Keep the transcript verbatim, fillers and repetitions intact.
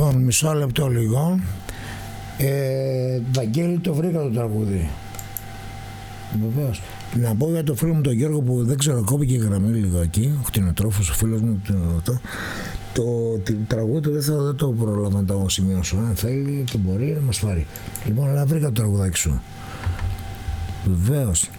Λοιπόν, μισό λεπτό λίγο. Ε, Βαγγέλη, το βρήκα το τραγούδι. Βεβαίως. Να πω για το φίλο μου τον Γιώργο που δεν ξέρω, κόπηκε η γραμμή λίγο εκεί. Ο κτηνοτρόφος, ο φίλος μου. Το, το, το, το τραγούδι του δεν, θα, δεν το πρόλαβα να το σημειώσω. Αν θέλει και μπορεί να μας πάρει. Λοιπόν, αλλά βρήκα το τραγουδάκι σου. Βεβαίως.